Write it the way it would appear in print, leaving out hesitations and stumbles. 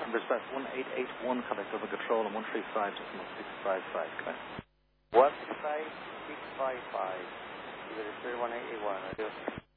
Dispatch 1881, contact over control on 135, decimal 655, connect. 135, 655. You register 1881,